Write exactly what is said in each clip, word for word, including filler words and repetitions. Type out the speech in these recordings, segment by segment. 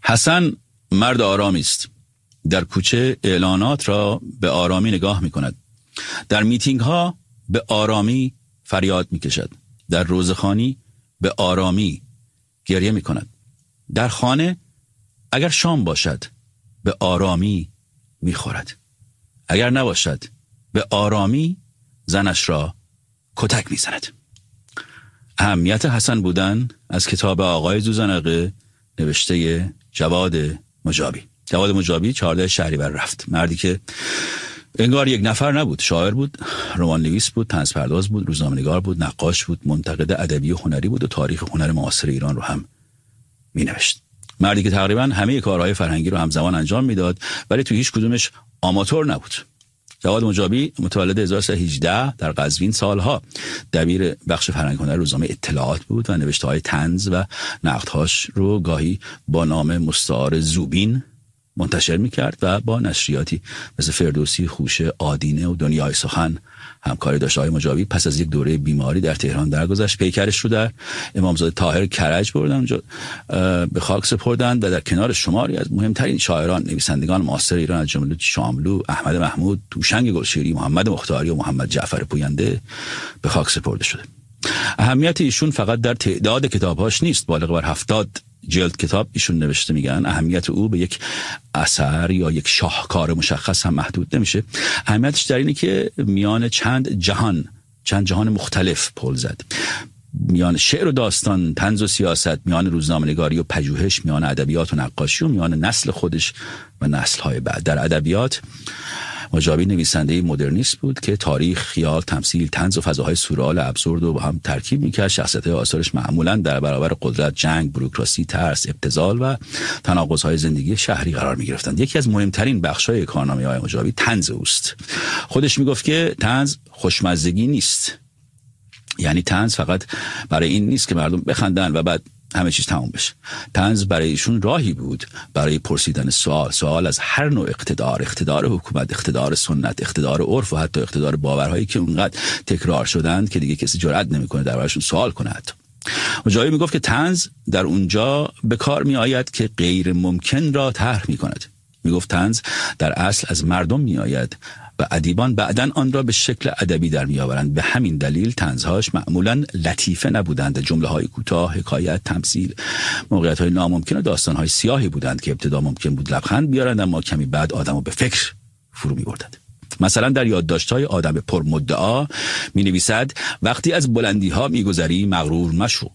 حسن مرد آرامی است. در کوچه اعلانات را به آرامی نگاه می کند. در میتینگ ها به آرامی فریاد می کشد. در روزخوانی به آرامی گریه می کند. در خانه اگر شام باشد به آرامی می خورد. اگر نباشد به آرامی زنش را کتک می زند. اهمیت حسن بودن از کتاب آقای زوزنقه نوشته جواد مجابی. جواد مجابی چهارده شهریور رفت. مردی که انگار یک نفر نبود. شاعر بود، رمان نویس بود، طنز پرداز بود، روزنامه‌نگار بود، نقاش بود، منتقد ادبی و هنری بود و تاریخ هنر معاصر ایران رو هم می نوشت. مردی که تقریبا همه کارهای فرهنگی رو همزمان انجام میداد ولی تو هیچ کدومش آماتور نبود. جواد مجابی متولد هزار و سیصد و هجده در قزوین، سالها دبیر بخش فرهنگ هنر روزنامه اطلاعات بود و نوشته‌های طنز و نقدهاش رو گاهی با نام مستعار زوبین منتشر میکرد و با نشریاتی مثل فردوسی، خوشه، آدینه و دنیای سخن همکاری داشت. آقای مجابی پس از یک دوره بیماری در تهران درگذشت. پیکرش رو در امامزاده طاهر کرج بردن، اونجا به خاک سپردند و در کنار شماری از مهمترین شاعران، نویسندگان معاصر ایران از جمله شاملو، احمد محمود، توشنگ گلشیری، محمد مختاری و محمد جعفر پوینده به خاک سپرده شده. اهمیت ایشون فقط در تعداد کتابهاش نیست. بالغ بر هفتاد جلد کتاب ایشون نوشته. میگن اهمیت او به یک اثر یا یک شاهکار مشخص هم محدود نمیشه. اهمیتش در اینه که میان چند جهان چند جهان مختلف پل زد. میان شعر و داستان، طنز و سیاست، میان روزنامه‌نگاری و پژوهش، میان ادبیات و نقاشی و میان نسل خودش و نسل‌های بعد. در ادبیات مجابی نویسنده مدرنیست بود که تاریخ، خیال، تمثیل، طنز و فضاهای سورئال ابسورد رو با هم ترکیب می‌کرد. شخصیت‌های آثارش معمولاً در برابر قدرت، جنگ، بوروکراسی، ترس، ابتذال و تناقض‌های زندگی شهری قرار می‌گرفتند. یکی از مهمترین بخش‌های کارنامه‌های مجابی طنز اوست. خودش میگفت که طنز خوشمزگی نیست. یعنی طنز فقط برای این نیست که مردم بخندن و بعد همه چیز تموم بشه. طنز برای ایشون راهی بود برای پرسیدن سوال، سوال از هر نوع اقتدار، اقتدار حکومت، اقتدار سنت، اقتدار عرف و حتی اقتدار باورهایی که اونقدر تکرار شدند که دیگه کسی جرئت نمیکنه دربارشون سوال کنه. حتی مجابی میگفت که طنز در اونجا به کار می آید که غیر ممکن را طرح میکند. میگفت طنز در اصل از مردم می آید و ادیبان بعداً آن را به شکل ادبی در میآورند. به همین دلیل طنزهاش معمولاً لطیفه نبودند. جمله‌های کوتاه، حکایت، تمثیل، موقعیت‌های ناممکن و داستان‌های سیاهی بودند که ابتدا ممکن بود لبخند بیارند اما کمی بعد آدمو به فکر فرو می‌بردند. مثلا در یادداشت‌های آدم پرمدعا می‌نویسد وقتی از بلندی‌ها می‌گذری مغرور مشو.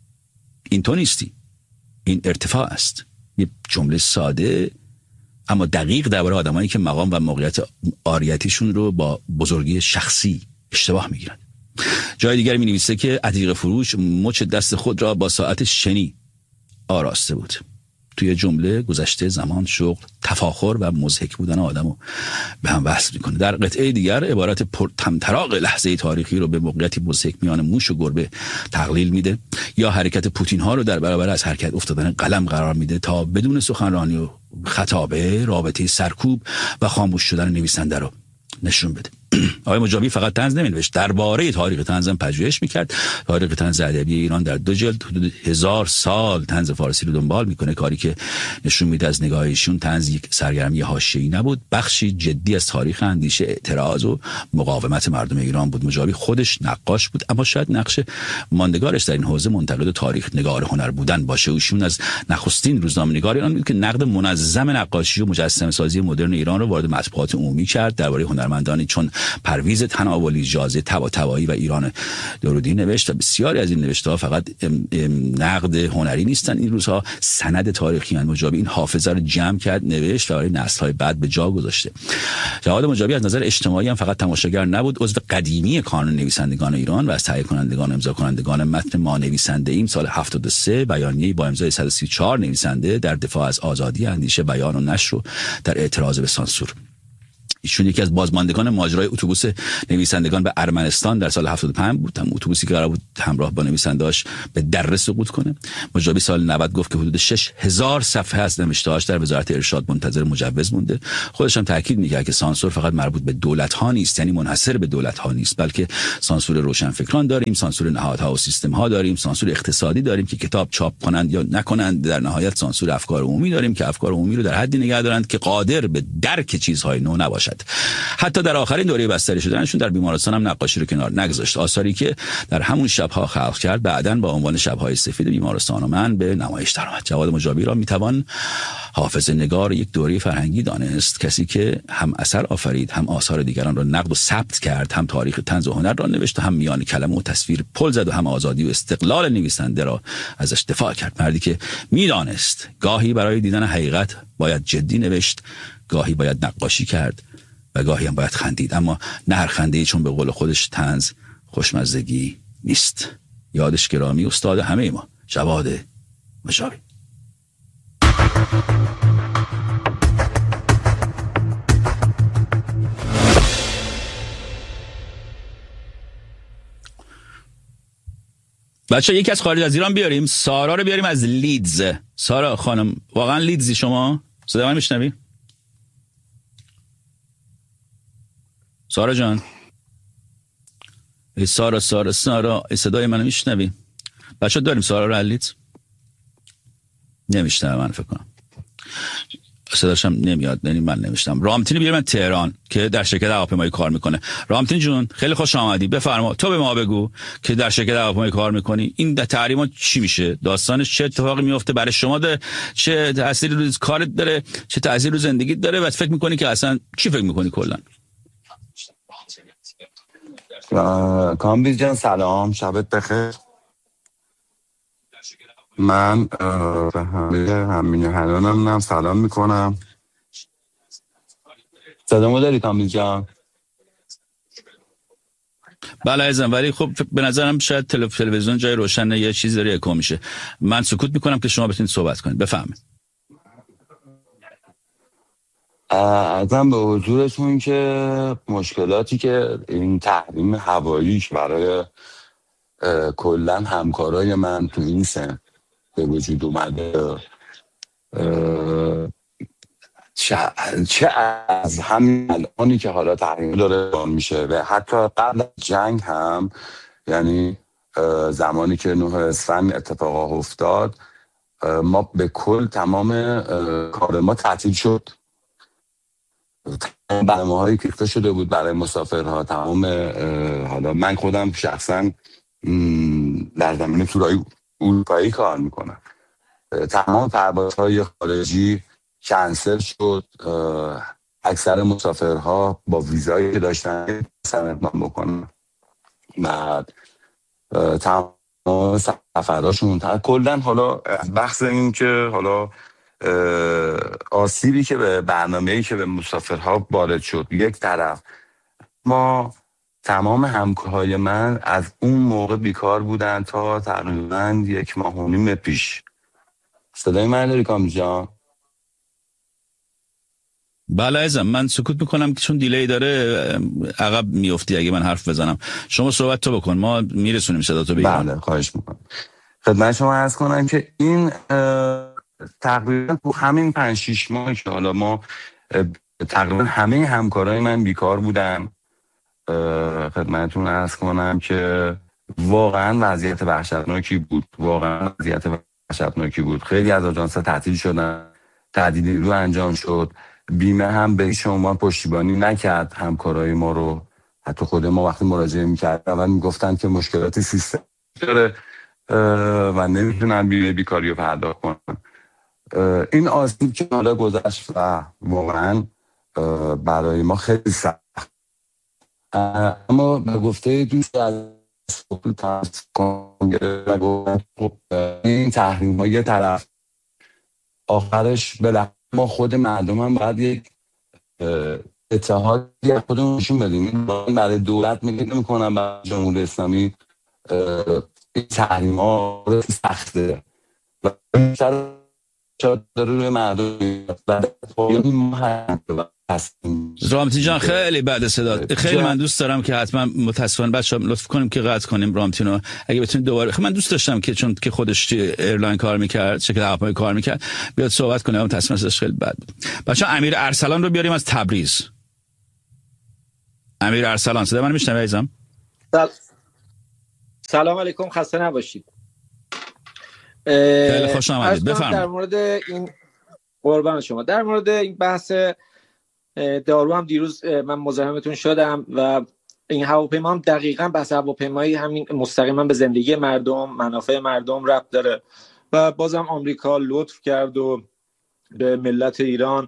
این تو نیستی. این ارتفاع است. یه جمله ساده اما دقیق درباره آدمایی که مقام و موقعیت عاریتیشون رو با بزرگی شخصی اشتباه میگیرن. جای دیگر می نویسه که عتیق فروش مچ دست خود را با ساعت شنی آراسته بود. توی جمله گذشته زمان، شغل، تفاخر و مضحک بودن آدمو به هم وصل میکنه. در قطعه دیگر عبارت پرطمطراق لحظه تاریخی رو به موقعیتی مضحک میان موش و گربه تقلیل میده یا حرکت پوتین ها رو در برابر از حرکت افتادن قلم قرار میده تا بدون سخنرانی و خطابه رابطه سرکوب و خاموش شدن نویسنده رو نشون بده. آقای مجابی فقط طنز نمی‌نوشت، درباره تاریخ طنز هم پژوهش میکرد. تاریخ طنز ادبی ایران در دو جلد حدود هزار سال طنز فارسی رو دنبال میکنه، کاری که نشون میده از نگاه ایشون طنز یک سرگرمی حاشیه‌ای نبود، بخشی جدی از تاریخ اندیشه، اعتراض و مقاومت مردم ایران بود. مجابی خودش نقاش بود اما شاید نقش ماندگارش در این حوزه منتقد تاریخ نگار هنر بودن باشه. ایشون از نخستین روزنامه‌نگار ایران بود که نقد منظم نقاشی و مجسمه سازی مدرن ایران رو وارد مطبوعات عمومی کرد. درباره هنرمندانی چون پرویز تناولی، جازه طباطبایی و ایران درودی نوشت و بسیاری از این نوشته‌ها فقط ام ام نقد هنری نیستن، این روزها سند تاریخی ان. مجابی این حافظه رو جمع کرد، نوشت و برای نسل‌های بعد به جا گذاشته. جواد مجابی از نظر اجتماعی هم فقط تماشاگر نبود، عضو قدیمی کانون نویسندگان ایران و از تهیه کنندگان امضا کنندگان متن ما نویسنده ایم سال هفتاد و سه، بیانیه‌ای با امضای صد و سی و چهار نویسنده در دفاع از آزادی اندیشه، بیان و نشر و در اعتراض به سانسور. ایشون یکی از بازماندگان ماجرای اتوبوس نویسندگان به ارمنستان در سال هفتاد و پنج بود. هم اتوبوسی که قرار بود همراه با نویسنده‌اش به دره سقوط کنه. مجابی سال نود گفت که حدود شش هزار صفحه از نوشته‌هاش در وزارت ارشاد منتظر مجوز مونده. خودش هم تاکید می‌کرد که سانسور فقط مربوط به دولت‌ها نیست، یعنی منحصر به دولت‌ها نیست، بلکه سانسور روشنفکران داریم، سانسور نهادها و سیستم‌ها داریم، سانسور اقتصادی داریم که کتاب چاپ کنند یا نکنند، در نهایت سانسور افکار عمومی داریم که افکار عمومی رو در حدی نگه دارند که قادر به درک چیزهای نو نباشد. حتی در آخرین دوره بستری شدنشون در بیمارستان هم نقاشی رو کنار نگذاشت. آثاری که در همون شب‌ها خلق کرد بعداً با عنوان شب‌های سفید بیمارستان و من به نمایش درآمد. جواد مجابی را میتوان حافظه نگار یک دوره فرهنگی دانست، کسی که هم اثر آفرید، هم آثار دیگران را نقد و ثبت کرد، هم تاریخ طنز و هنر را نوشت و هم میان کلمه و تصویر پل زد و هم آزادی و استقلال نویسنده را ازش دفاع کرد. مردی که میدانست گاهی برای دیدن حقیقت باید جدی نوشت، گاهی باید نقاشی کرد و گاهی هم باید خندید، اما نه هر خنده‌ای چون به قول خودش طنز خوشمزگی نیست. یادش گرامی استاد همه ما، جواد مجابی. بچه یکی از خارج از ایران بیاریم، سارا رو بیاریم از لیدز. سارا خانم، واقعا لیدزی شما؟ صدای من میشنوی؟ سارا جان، ای سارا سارا سارا ای صدای منو میشنوی؟ بچه داریم سارا رو از لیدز؟ نمیشنوه من فکر کنم، صداشم نمیاد، یعنی من نمیشتم. رامتین بیارم من تهران که در شرکت هواپیمایی کار میکنه. رامتین جون خیلی خوش آمدی، بفرما تو به ما بگو که در شرکت هواپیمایی کار میکنی این تحریما چی میشه، داستانش چه اتفاقی میفته برای شما، ده چه تأثیری روی کارت داره، چه تأثیری روی زندگیت داره و فکر میکنی که اصلا چی فکر میکنی کلا؟ کامبیز جان سلام، شبت بخیر. من به همه همین هنانم هم سلام میکنم. صدامو داری کامبیز جان؟ بله عزیزم، ولی خب به نظرم شاید تلویزیون جای روشنه یه چیز داره اکو میشه. من سکوت میکنم که شما بتونید صحبت کنید، بفهمید. ازم به حضورتون که مشکلاتی که این تحریم هواییش برای کلن همکارای من تو این سن به وجود اومده، چه از همین الانی که حالا تحریم داره میشه و حتی قبل از جنگ هم، یعنی زمانی که نه اسفند اتفاقا افتاد ما به کل تمام کار ما تعطیل شد، برنامه هایی ریخته شده بود برای مسافرها، تمام حالا من خودم شخصا در زمینه تورای اروپایی کار میکنم، تمام پروازهای خارجی کنسل شد، اکثر مسافرها با ویزایی که داشتن اقدام بکنن، بعد تمام سفرهاشون کلا حالا بحث این که حالا آسیبی که به برنامه‌ای که به مسافرها وارد شد یک طرف، ما تمام همکارهای من از اون موقع بیکار بودن تا تقریبا یک ماه و نیم پیش. صدای من داری کام جان؟ بله عزیزم، من سکوت میکنم چون دیلی داره، عقب میافتی اگه من حرف بزنم. شما صحبت تو بکن، ما میرسونیم صدا تو بگیرم. بله خواهش میکنم. خدمت شما عرض کنم که این تقریبا تو همین پنج شیش ماه که حالا ما تقریبا همه همکارای من بیکار بودن، خدمتتون عرض کنم که واقعا وضعیت وحشتناکی بود، واقعا وضعیت وحشتناکی بود. خیلی از آژانس‌ها تعطیل شدن، تعدیل نیرو انجام شد، بیمه هم به شما پشتیبانی نکرد همکارای ما رو. حتی خود ما وقتی مراجعه می‌کردیم اول میگفتن که مشکلات سیستم داره و نمیتونن بیمه بیکاری رو پرداخت کنن. این آسیب که حالا گذشت و واقعا برای ما خیلی سخت، اما به گفته دوست از این تحریم ها یه طرف، آخرش به ما خود مردم هم باید یک اتحادی خودمون نشون بدیم. برای دولت میگه نمیکنم، برای جمهوری اسلامی این تحریم ها سخته و این شاید داره روی مردم و رامتین جان خیلی بعد صدا خیلی من دوست دارم که حتما متاسفانه بچه‌ها لطف کنیم که قطع کنیم رامتین رو اگه بتونید دوباره. من دوست داشتم که چون که خودش توی ایرلاین کار میکرد، شرکت هواپیمایی کار میکرد، بیاد صحبت کنه. متاسفانه صداش خیلی بد بود. بچه‌ها امیر ارسلان رو بیاریم از تبریز. امیر ارسلان صدا من میشنوی عزیزم؟ سلام علیکم، خسته نباشید. خیلی خوش آمدید. بفرمایید. در مورد این قربان شما، در مورد این بحث دارو هم دیروز من مزاحمتون شدم و این هواپیما هم دقیقاً بحث هواپیمایی همین مستقیما به زندگی مردم، منافع مردم ربط داره و بازم آمریکا لطف کرد و به ملت ایران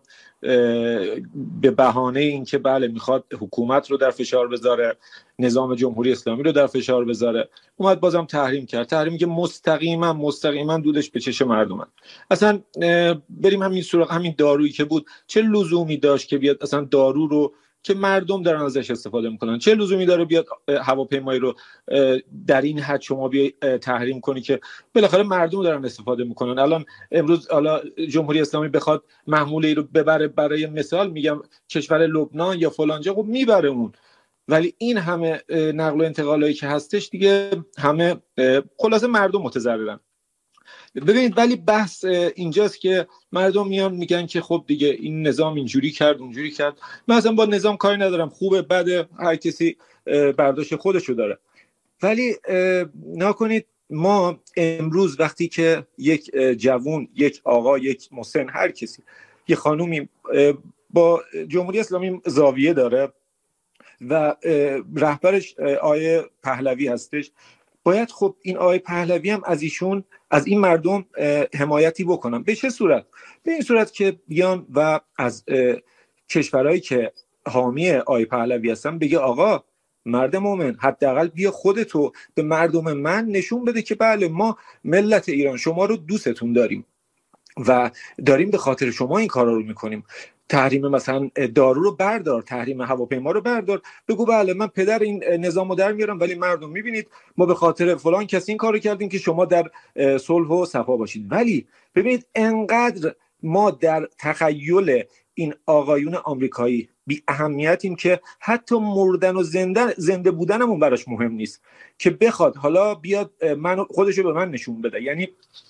به بهانه اینکه بله میخواد حکومت رو در فشار بذاره، نظام جمهوری اسلامی رو در فشار بذاره، اومد بازم تحریم کرد. تحریمی که مستقیما مستقیما دودش به چش مردم. اصلا بریم همین سراغ همین دارویی که بود، چه لزومی داشت که بیاد اصلا دارو رو که مردم دارن ازش استفاده میکنن، چه لزومی داره بیاد هواپیمایی رو در این حد شما بیای تحریم کنی که بالاخره مردم دارن استفاده میکنن. الان امروز حالا جمهوری اسلامی بخواد محموله رو ببره، برای مثال میگم کشور لبنان یا فلان جا، خب میبره اون، ولی این همه نقل و انتقالایی که هستش دیگه همه خلاصه مردم متضررن. ببینید ولی بحث اینجاست که مردم میان میگن که خب دیگه این نظام اینجوری کرد اونجوری کرد. من اصلا با نظام کاری ندارم، خوبه بده، هر کسی برداشت خودشو داره. ولی نکنید ما امروز وقتی که یک جوون، یک آقا، یک مسن، هر کسی، یک خانومی با جمهوری اسلامی زاویه داره و رهبرش آقای پهلوی هستش، باید خب این آقای پهلوی هم از ایشون، از این مردم حمایتی بکنن. به چه صورت؟ به این صورت که بیان و از کشورهایی که حامی آقای پهلوی هستن بگه آقا مرد مومن حداقل بیا خودتو به مردم من نشون بده که بله ما ملت ایران شما رو دوستتون داریم و داریم به خاطر شما این کارا رو میکنیم. تحریم مثلا دارو رو بردار، تحریم هواپیما رو بردار، بگو بله من پدر این نظام رو در میارم، ولی مردم میبینید ما به خاطر فلان کسی این کارو کردیم که شما در صلح و صفا باشید. ولی ببینید انقدر ما در تخیل این آقایون آمریکایی بی اهمیتیم که حتی مردن و زنده زنده بودنمون براش مهم نیست که بخواد حالا بیاد من خودشو به من نشون بده. یعنی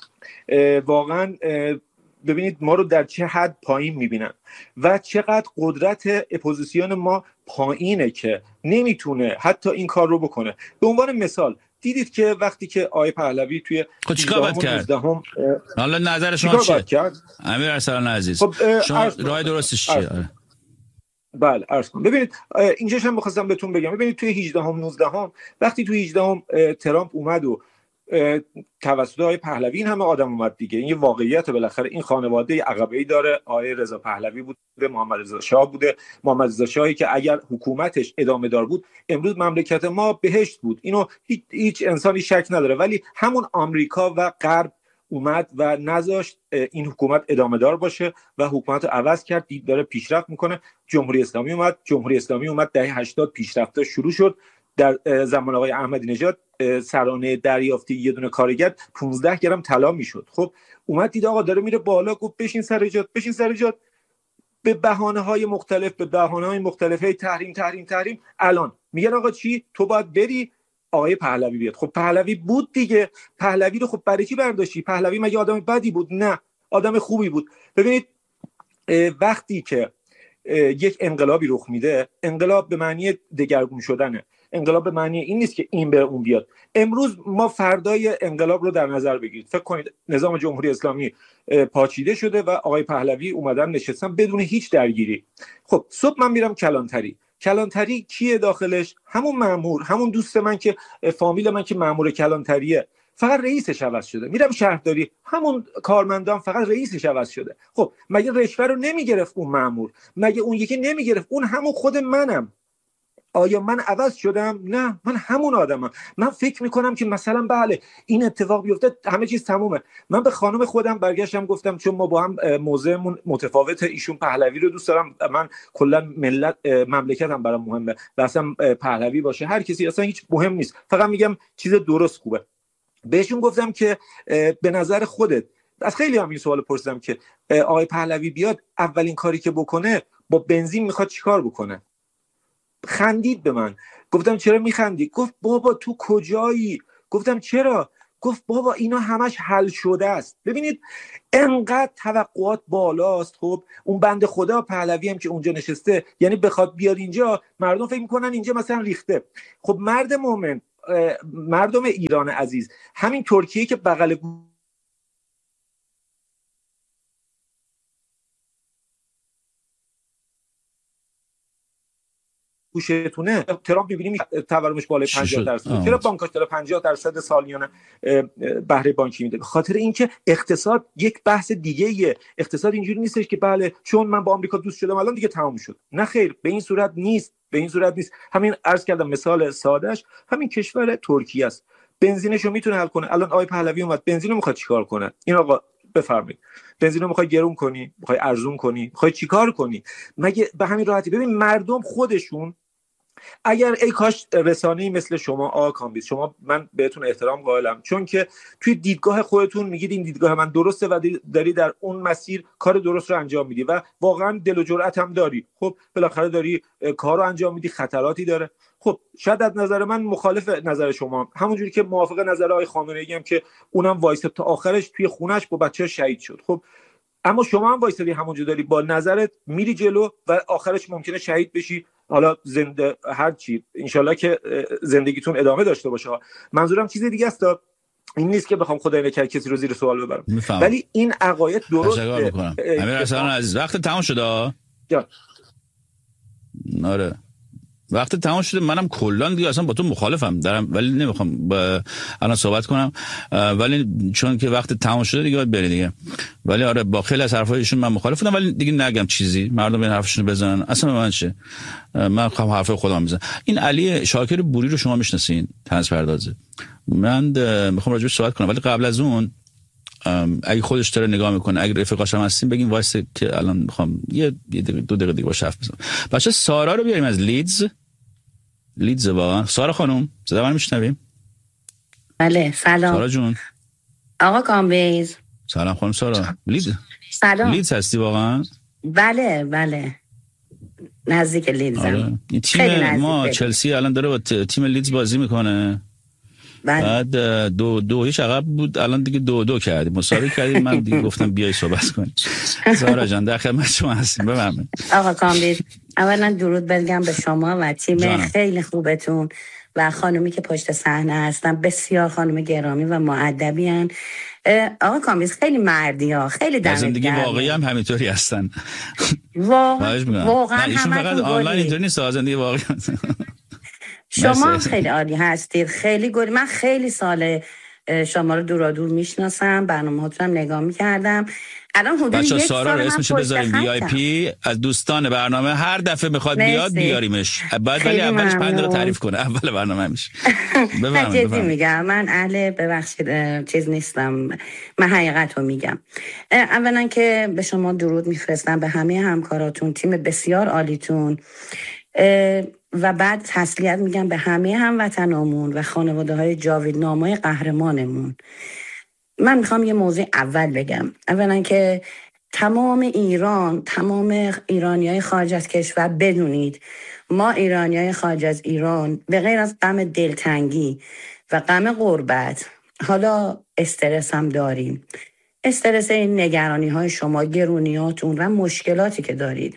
واقعا ببینید ما رو در چه حد پایین میبینن و چقدر قدرت اپوزیسیون ما پایینه که نمیتونه حتی این کار رو بکنه. به عنوان مثال دیدید که وقتی که آقای پهلوی توی خب چیکار باید کرد؟ حالا نظر شما چیه؟ امیر ارسلان عزیز شما راه درستش چیه؟ بله عرض کنم. ببینید اینجاش هم می‌خواستم بهتون بگم، ببینید توی هجدهم نوزدهم وقتی توی هجدهم ترامپ اومد و توسط آقای پهلوی این همه آدم اومد دیگه، این یه واقعیت. بالاخره این خانواده عقبه‌ای داره، آقای رضا پهلوی بوده، محمد رضا شاه بوده، محمد رضا شاهی که اگر حکومتش ادامه دار بود امروز مملکت ما بهشت بود، اینو هیچ, هیچ انسانی شک نداره. ولی همون آمریکا و غرب اومد و نذاشت این حکومت ادامه دار باشه و حکومت رو عوض کرد، دید داره پیشرفت میکنه. جمهوری اسلامی اومد، جمهوری اسلامی اومد دهه هشتاد پیشرفت‌ها شروع شد. در زمان آقای احمدی نژاد سرانه دریافتی یه دونه کارگر پانزده گرم طلا میشد. خب اومد دید آقا داره میره بالا، گفت بشین سر جات، بشین سر جات، به بهانه‌های مختلف به بهانه‌های مختلف تحریم تحریم تحریم. الان میگن آقا چی؟ تو باید بری آقای پهلوی بیاد. خب پهلوی بود دیگه، پهلوی رو خب برای چی برداشتی؟ پهلوی مگه آدم بدی بود؟ نه، آدم خوبی بود. ببینید وقتی که یک انقلابی رخ میده، انقلاب به معنی دگرگون شدنه، انقلاب به معنی این نیست که این بره اون بیاد. امروز ما فردای انقلاب رو در نظر بگیرید، فکر کنید نظام جمهوری اسلامی پاچیده شده و آقای پهلوی اومدن نشستن بدون هیچ درگیری. خب صبح من میرم کلانتری، کلانتری کیه داخلش؟ همون مأمور، همون دوست من که فامیل من که مأمور کلانتریه، فقط رئیسش عوض شده. میرم شهرداری، همون کارمندان، فقط رئیسش عوض شده. خب مگه رشوه رو نمیگرفت اون مأمور؟ مگه اون یکی نمیگرفت؟ اون همون خود منم. آیا من عوض شدم؟ نه، من همون آدمم. من فکر میکنم که مثلا بله این اتفاق بیفته همه چیز تمومه. من به خانم خودم برگشتم گفتم چون ما با هم موضعمون متفاوته، ایشون پهلوی رو دوست دارم، من کلا ملت مملکتم برام مهمه و اصلا پهلوی باشه هر کسی اصلا هیچ مهم نیست، فقط میگم چیز درست خوبه. بهشون گفتم که به نظر خودت، از خیلی هم این سوال پرسیدم که آقای پهلوی بیاد اولین کاری که بکنه با بنزین میخواد چیکار بکنه. خندید به من. گفتم چرا میخندی؟ گفت بابا تو کجایی؟ گفتم چرا؟ گفت بابا اینا همش حل شده است. ببینید انقدر توقعات بالاست. خب اون بنده خدا پهلوی هم که اونجا نشسته، یعنی بخواد بیاد اینجا، مردم فکر میکنن اینجا مثلا ریخته. خب مرد مومن، مردم ایران عزیز، همین ترکیه که بغل گوشتونه، ترامپ می‌بینیم تورمش بالای پنجاه درصد. چرا بانکاش داره پنجاه درصد سالیانه بهره بانکی میده؟ به خاطر اینکه اقتصاد یک بحث دیگه ایه. اقتصاد اینجوری نیستش که بله چون من با آمریکا دوست شدم الان دیگه تمام شد. نه خیر، به این صورت نیست. به این صورت نیست. همین عرض کردم مثال سادهش همین کشور ترکیه است. بنزینشو میتونه حل کنه. الان آقای پهلوی اومد بنزینو میخواد چیکار کنه؟ این آقا بفرمایید. بنزینو میخوای گرون کنی؟ میخوای ارزون کنی؟ میخوای چیکار کنی؟ مگه به همین راحتی؟ ببین مردم خودشون اگر ای کاش رسانه‌ای مثل شما آقا کامبیز، شما من بهتون احترام قائلم، چون که توی دیدگاه خودتون میگید این دیدگاه من درسته و داری در اون مسیر کار درست رو انجام میدی و واقعا دل و جرأت هم داری. خب بالاخره داری کار رو انجام میدی، خطراتی داره. خب شاید از نظر من مخالف نظر شما، همونجوری که موافق نظر آقای خامنه‌ای هم که اونم وایساد تا آخرش توی خونش با بچه‌ها شهید شد. خب اما شما هم وایسادی همونجوری داری با نظرت میری جلو و آخرش ممکنه شهید بشی. حالا زنده هر چی انشالله که زندگیتون ادامه داشته باشه. منظورم چیز دیگه است، این نیست که بخوام خدای نکرد کسی رو زیر سوال ببرم. میفهم. ولی این عقاید درسته. امیر حسن عزیز وقت تمام شده. جان آره وقت تمام شده. منم کلا دیگه اصلا با تو مخالفم دارم، ولی نمیخوام با الان صحبت کنم، ولی چون که وقت تمام شده دیگه باید بری دیگه. ولی آره با خیلی از حرفایشون من مخالف بودم، ولی دیگه نگم چیزی، مردم این حرفشون بزنن، اصلا من چه، من خواهم حرف خودم میزنم. این علی شاکر بوری رو شما میشناسین؟ طنز پردازه. من میخوام راجعش صحبت کنم، ولی قبل از اون اگه خودش داره نگاه میکنه، اگه رفیقاش هم هستین بگین وایسه که الان میخوام یه دو دقیقه دیگه باش حرف بزنم. بچا سارا رو بیاریم از لیدز. لیدز واقعا. سارا خانم صدا من میشنویم؟ بله سلام. سارا جون. آقا کامبیز. سلام خانم سارا. لیدز. سلام. لیدز هستی واقعا؟ بله بله نزدیک لیدزم. آره. تیم ما چلسی الان داره با تیم لیدز بازی میکنه. بله. بعد دو دو هیچ عقب بود، الان دیگه دو دو کردیم، مساوی کردیم. من دیگه گفتم بیای صحبت کنیم. سارا جان در خدمت شما هستیم، بفرمایید. آقا کامبیز اولا درود بگم به شما و تیم جانم. خیلی خوبتون و خانومی که پشت صحنه هستن، بسیار خانم گرامی و مؤدبی ان. آقا کامبیز خیلی مردی ها، خیلی دمت گرم. زندگی واقعی هم همینطوری هستن. واقعا واقعا ایشون فقط آنلاین اینطوری نیست، زندگی واقعی. شما خیلی عالی هستید، خیلی گلی. من خیلی سال شما رو دورا دور میشناسم، برنامه‌هاتون هم نگاه میکردم. الان حدود یک سال سارا رو اسمشو بذاریم وی آی پی از دوستان برنامه، هر دفعه میخواد بیاد بیاریمش. بعد ولی اولش پنج دقیقه تعریف کنه اول برنامه میشه. بفرمایید. جدی میگم، من اهل ببخشید چیز نیستم، من حقیقت رو میگم. اولا که به شما درود میفرستم، به همه همکاراتون، تیم بسیار عالیتون، و بعد تسلیت میگم به همه هموطنامون و خانواده های جاویدنامای قهرمانمون. من میخوام یه موضوع اول بگم. اولا که تمام ایران، تمام ایرانی های خارج از کشور بدونید ما ایرانی های خارج از ایران به غیر از غم دلتنگی و غم غربت، حالا استرس هم داریم. استرس این نگرانی های شما، گرونیاتون و مشکلاتی که دارید.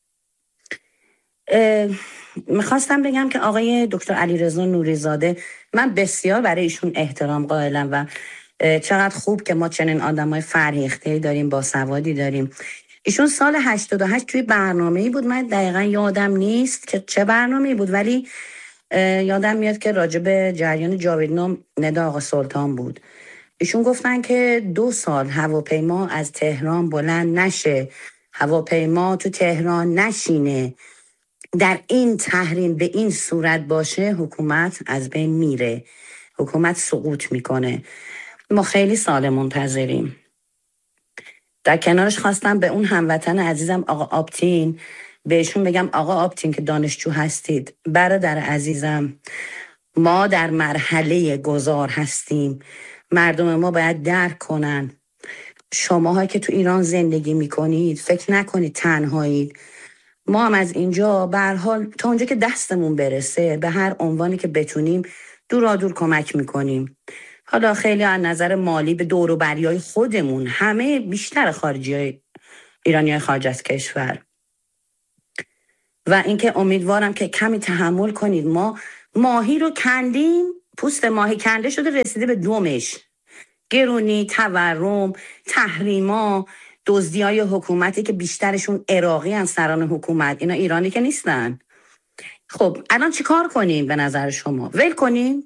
میخواستم بگم که آقای دکتر علیرضا نوریزاده، من بسیار برای ایشون احترام قائلم و چقدر خوب که ما چنین آدمای فرهیخته‌ای داریم، با سوادی داریم. ایشون سال هشتاد و هشت توی برنامه‌ای بود، من دقیقا یادم نیست که چه برنامه‌ای بود، ولی یادم میاد که راجع به جریان جاویدنام ندا آقا سلطان بود. ایشون گفتن که دو سال هواپیما از تهران بلند نشه، هواپیما تو تهران نشینه، در این تحریم به این صورت باشه، حکومت از بین میره، حکومت سقوط میکنه. ما خیلی سال منتظریم. در کنارش خواستم به اون هموطن عزیزم آقا آپتین بهشون بگم، آقا آپتین که دانشجو هستید، برادر عزیزم، ما در مرحله گذار هستیم. مردم ما باید درک کنن. شماها که تو ایران زندگی میکنید فکر نکنید تنهایید. ما هم از اینجا به هر حال تا اونجا که دستمون برسه به هر عنوانی که بتونیم دورا دور کمک میکنیم. حالا خیلی از نظر مالی به دور و بریای خودمون، همه بیشتر خارجی های ایرانی های خارج از کشور. و اینکه امیدوارم که کمی تحمل کنید. ما ماهی رو کندیم، پوست ماهی کنده شده رسیده به دومش. گرونی، تورم، تحریما، دزدی‌های حکومتی که بیشترشون عراقی هستن، سران حکومت، اینا ایرانی که نیستن. خب الان چی کار کنیم به نظر شما؟ ول کنیم؟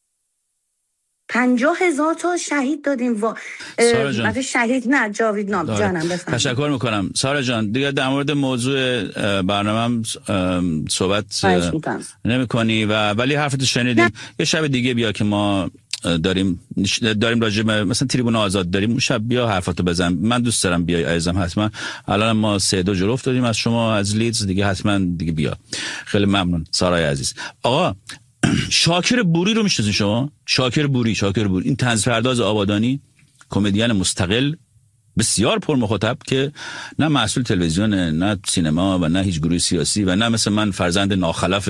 پنجاه هزار تا شهید دادیم و سارا جان شهید نه جاوید نام جانم بفرمایید. تشکر میکنم سارا جان. دیگه در مورد موضوع برنامه صحبت نمی کنی و ولی حرفتو شنیدیم. یه شب دیگه بیا که ما داریم داریم راجع به مثلا تریبون آزاد داریم، اون شب بیا حرفاتو بزن. من دوست دارم بیای عزیزم حتما. الان ما سه دو جلو افتادیم از شما از لیدز، دیگه حتما دیگه بیا. خیلی ممنون سارای عزیز. آقا شاکر بوری رو میشناسین شما؟ شاکر بوری، شاکر بوری این طنزپرداز آبادانی، کمدین مستقل بسیار پر مخاطب که نه مسئول تلویزیون، نه سینما و نه هیچ گروه سیاسی و نه مثل من فرزند ناخلف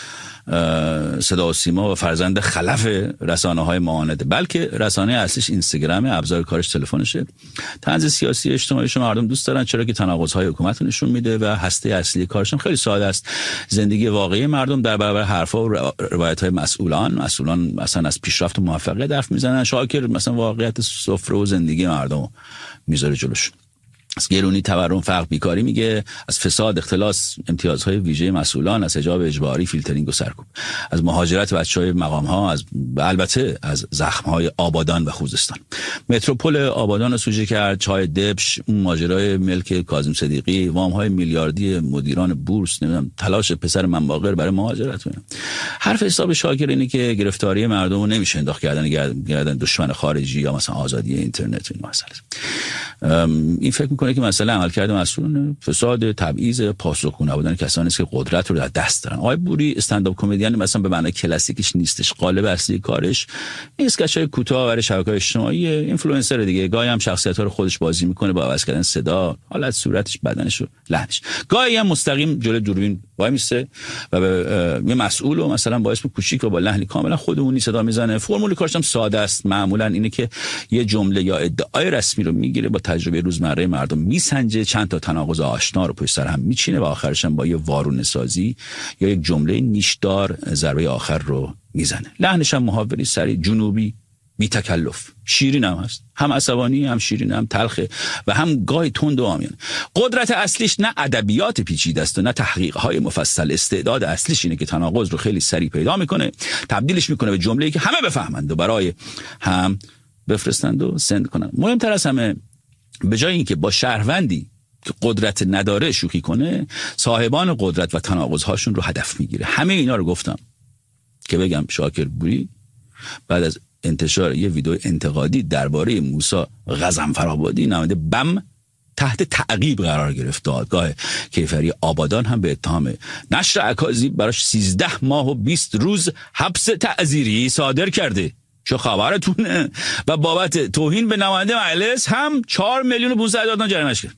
صدا و سیما و فرزند خلف رسانه های معاند، بلکه رسانه اصلیش اینستاگرام، ابزار کارش تلفنشه. طنز سیاسی اجتماعی شما مردم دوست دارن چرا که تناقض های حکومت رو نشون میده و هسته اصلی کارش هم خیلی ساده است. زندگی واقعی مردم در برابر حرفا و روایت های مسئولان. مسئولان مثلا از پیشرفت و موفقیت حرف میزنن، شاکر مثلا واقعیت سفره و زندگی مردم میذاره جلوش. از گرونی، تورم، فقر، بیکاری میگه، از فساد، اختلاس، امتیازهای ویژه مسئولان، از حجاب اجباری، فیلترینگ و سرکوب، از مهاجرت بچهای مقام ها، از البته از زخم های آبادان و خوزستان. متروپول آبادان رو سوژه کرد، چای دبش، اون ماجرای ملک کاظم صدیقی، وام های میلیاردی مدیران بورس، نمیدونم تلاش پسر منباقر برای مهاجرت. حرف حساب شاکر اینه که گرفتاری مردم رو نمیشه انداخت کردن گردن دشمن خارجی یا مثلا آزادی اینترنت و این مسائل. این فکر میکنه که مسئله عملکرد مسئولان فساد، تبعیض، پاسخگو نبودن کسانی است که قدرت رو در دست دارن. آقای بوری استندآپ کمدین مثلا به معنای کلاسیکش نیستش. قالب اصلی کارش این اسکچ‌های کوتاه برای شبکه‌های اجتماعی، اینفلوئنسر دیگه. گاهی هم شخصیت‌ها رو خودش بازی میکنه با عوض کردن صدا، حالت صورتش، بدنش و لحنش. گاهی هم مستقیم جلوی دوربین وای میسته و به یه مسئول و مثلا با اسم کوچیک و با لحنی کاملا خودمونی صدا میزنه. فرمول کارش هم ساده است. معمولا اینه که یه جمله یا ادعای رسمی رو میگیره، با تجربه روزمره مردم میسنجه، چند تا تناقض آشنا رو پشت سر هم میچینه و آخرش هم با یه وارونه سازی یا یک جمله نیشدار ضربه آخر رو میزنه. لحنش هم محاوری سری جنوبی، بی تکلف، شیرین هم هست، هم عصبانی هم شیرین هم تلخه و هم گاهی تند و عامیانه. قدرت اصلیش نه ادبیات پیچیده است و نه تحقیق‌های مفصل. استعداد اصلیش اینه که تناقض رو خیلی سریع پیدا میکنه، تبدیلش میکنه به جمله‌ای که همه بفهمند و برای هم بفرستند و سند کنن. مهمتر از همه، به جای اینکه با شهروندی که قدرت نداره شوخی کنه، صاحبان قدرت و تناقض‌هاشون رو هدف میگیره. همه اینا رو گفتم که بگم شاکر بوری بعد از انتشار یه ویدیو انتقادی درباره موسی غضنفرآبادی نماینده بم تحت تعقیب قرار گرفت. دادگاه کیفری آبادان هم به اتهام نشر اکاذیب براش سیزده ماه و بیست روز حبس تعزیری صادر کرده. چه خبرتونه؟ و بابت توهین به نماینده مجلس هم چهار میلیون و پانصد هزار تومان جریمه‌اش کرد.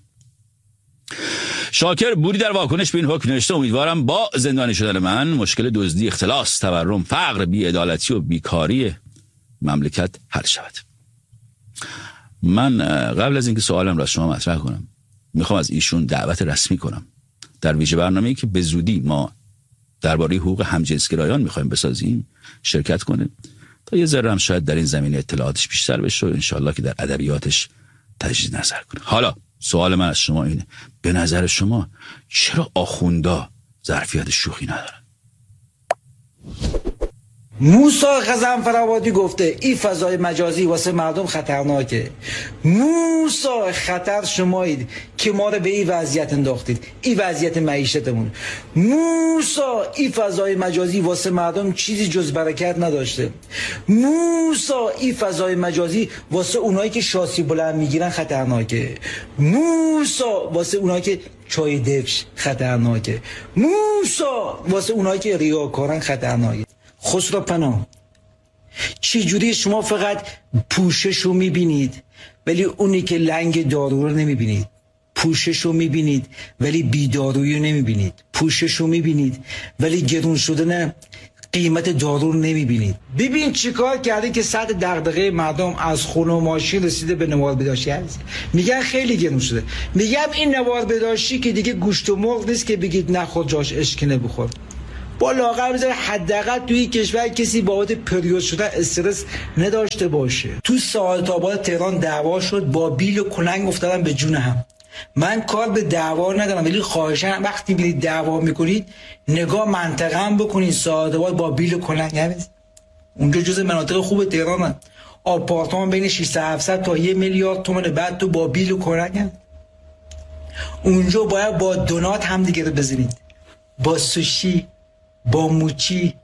شاکر بوری در واکنش به این حکم نوشته امیدوارم با زندانی شدن من مشکل دزدی، اختلاس، تورم، فقر، بی‌عدالتی و بیکاری مملکت حل شود. من قبل از اینکه سوالم را از شما مطرح کنم میخوام از ایشون دعوت رسمی کنم در ویژه برنامه‌ای که به زودی ما درباره حقوق همجنسگرایان میخوایم بسازیم شرکت کنه تا یه ذره هم شاید در این زمینه اطلاعاتش بیشتر بشه و انشالله که در ادبیاتش تجدید نظر کنه. حالا سوال من از شما اینه، به نظر شما چرا آخوندا ظرفیت شوخی ندارن؟ موسی غضنفرآبادی گفته این فضای مجازی واسه مردم خطرناکه. موسی خطر شمایید که ما رو به این وضعیت انداختید، این وضعیت معیشتمون. موسی این فضای مجازی واسه مردم چیزی جز برکت نداشته. موسی این فضای مجازی واسه اونایی که شاسی بلند میگیرن خطرناکه. موسی واسه اونایی که چای دبش خطرناکه. موسی واسه اونایی که ریاکارن خطرناکه. خسرو پناه، چی جوری شما فقط پوشش رو میبینید ولی اونی که لنگ دارو رو نمیبینید؟ پوشش رو میبینید ولی بیدارویی رو نمیبینید. پوشش رو میبینید ولی گرون شدن قیمت دارو رو نمیبینید. ببین چیکار کرده که سطح دغدغه مردم از خونه و ماشین رسیده به نوار بداشتی هست. میگن خیلی گرون شده. میگم این نوار بداشتی که دیگه گوشت و مرغ نیست که بگید نخور جاش اشکنه بخور. با لاغر بذاره حداقل توی کشور کسی بابت پریود شدن استرس نداشته باشه. تو ساعت آباد تهران دعوا شد، با بیل و کلنگ افتادن به جون هم. من کار به دعوا ندارم ولی خواهشاً وقتی میرید دعوا میکنید نگاه منطقه هم بکنید. ساعت آباد با بیل و کلنگ هم اونجا جز مناطق خوب تهران هم. آپارتمان بین ششصد هفتصد تا یک میلیارد تومان، بعد تو با بیل و کلنگ هم. اونجا باید با دونات هم دیگه رو بزنید، با سوشی، با موچی،